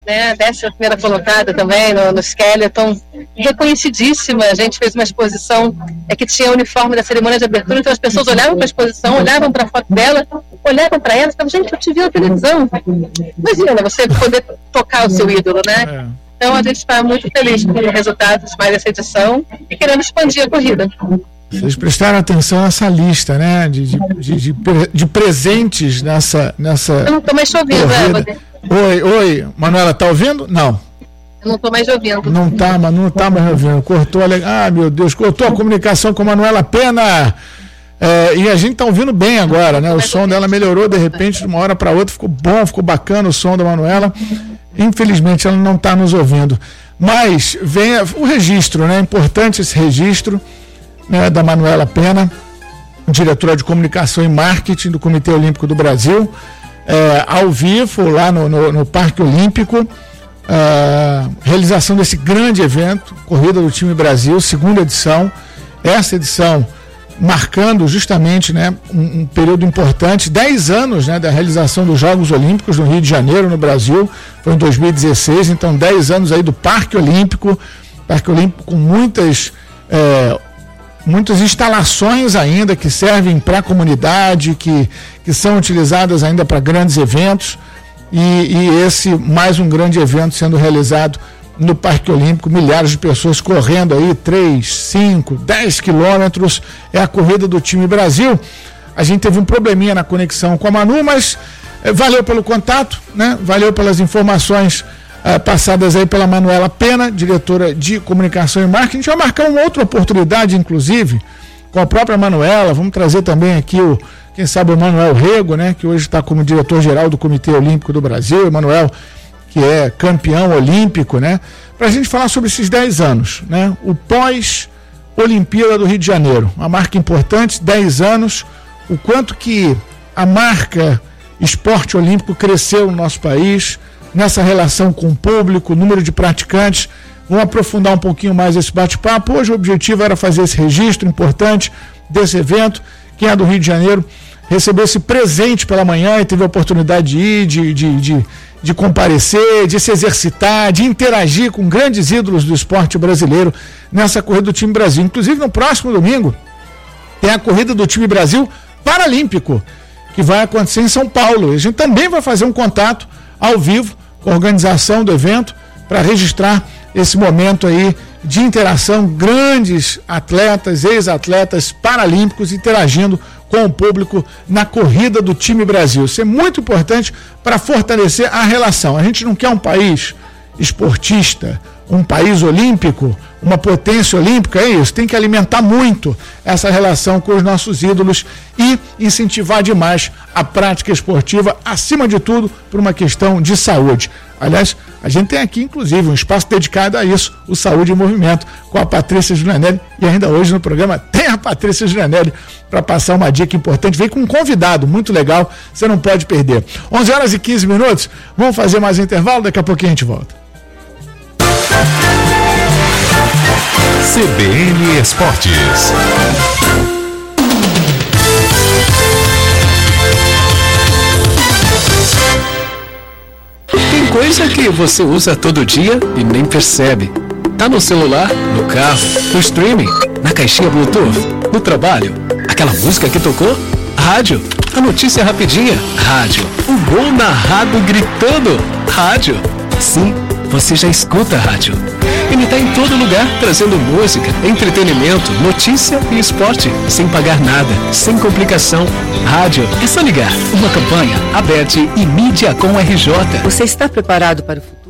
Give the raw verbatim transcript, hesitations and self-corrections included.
né, décima primeira colocada também no, no Skeleton, reconhecidíssima. A gente fez uma exposição é, que tinha o uniforme da cerimônia de abertura, então as pessoas olhavam para a exposição, olhavam para a foto dela, olhavam para ela e falavam, gente, eu te vi na televisão. Imagina, você poder tocar o seu ídolo, né? É. Então a gente está muito feliz com os resultados mais dessa edição e querendo expandir a corrida. Vocês prestaram atenção nessa lista, né, de, de, de, de, de presentes nessa, nessa... Eu não estou mais te ouvindo, né? Oi, oi, Manuela, tá ouvindo? Não. Eu não estou mais ouvindo. Não tá, mas não tá mais ouvindo. Cortou, ah, meu Deus, cortou a comunicação com a Manuela Pena. É, e a gente tá ouvindo bem agora, né? O som dela melhorou de repente de uma hora para outra, ficou bom, ficou bacana o som da Manuela. Infelizmente ela não está nos ouvindo. Mas vem o registro, né? Importante esse registro, né, da Manuela Pena, diretora de comunicação e marketing do Comitê Olímpico do Brasil. É, ao vivo lá no, no, no Parque Olímpico, é, realização desse grande evento, Corrida do Time Brasil, segunda edição, essa edição marcando justamente, né, um, um período importante, dez anos, né, da realização dos Jogos Olímpicos no Rio de Janeiro, no Brasil, foi em dois mil e dezesseis, então dez anos aí do Parque Olímpico, Parque Olímpico com muitas é, muitas instalações ainda que servem para a comunidade, que, que são utilizadas ainda para grandes eventos, e, e esse mais um grande evento sendo realizado no Parque Olímpico, milhares de pessoas correndo aí três, cinco, dez quilômetros, é a corrida do Time Brasil. A gente teve um probleminha na conexão com a Manu, mas é, valeu pelo contato, né? Valeu pelas informações Uh, passadas aí pela Manuela Pena, diretora de comunicação e marketing. A gente vai marcar uma outra oportunidade, inclusive, com a própria Manuela. Vamos trazer também aqui o, quem sabe, o Manuel Rego, né, que hoje está como diretor-geral do Comitê Olímpico do Brasil, o Manuel, que é campeão olímpico, né, para a gente falar sobre esses dez anos, né, o pós-Olimpíada do Rio de Janeiro, uma marca importante, dez anos, o quanto que a marca esporte olímpico cresceu no nosso país, nessa relação com o público, número de praticantes. Vamos aprofundar um pouquinho mais esse bate-papo. Hoje o objetivo era fazer esse registro importante desse evento. Quem é do Rio de Janeiro recebeu esse presente pela manhã e teve a oportunidade de ir, de, de, de, de comparecer, de se exercitar, de interagir com grandes ídolos do esporte brasileiro nessa corrida do Time Brasil. Inclusive no próximo domingo tem a corrida do Time Brasil Paralímpico, que vai acontecer em São Paulo. A gente também vai fazer um contato ao vivo com a organização do evento para registrar esse momento aí de interação, grandes atletas, ex-atletas paralímpicos interagindo com o público na corrida do Time Brasil. Isso é muito importante para fortalecer a relação. A gente não quer um país esportista, um país olímpico, uma potência olímpica, é isso, tem que alimentar muito essa relação com os nossos ídolos e incentivar demais a prática esportiva, acima de tudo, por uma questão de saúde. Aliás, a gente tem aqui, inclusive, um espaço dedicado a isso, o Saúde em Movimento, com a Patrícia Giulianelli, e ainda hoje no programa tem a Patrícia Giulianelli para passar uma dica importante. Vem com um convidado muito legal, você não pode perder. onze horas e quinze minutos, vamos fazer mais um intervalo, daqui a pouquinho a gente volta. C B N Esportes. Tem coisa que você usa todo dia e nem percebe. Tá no celular, no carro, no streaming, na caixinha Bluetooth, no trabalho. Aquela música que tocou? Rádio. A notícia rapidinha? Rádio. O gol narrado gritando? Rádio. Sim, você já escuta a rádio. Ele está em todo lugar, trazendo música, entretenimento, notícia e esporte, sem pagar nada, sem complicação. Rádio, é só ligar. Uma campanha, Aberte e Mídia com R J. Você está preparado para o futuro?